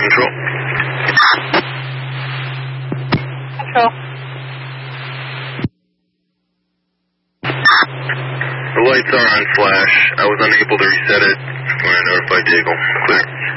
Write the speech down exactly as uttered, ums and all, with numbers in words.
Control. Control. The lights are on flash. I was unable to reset it when I notified Diggle. Clear.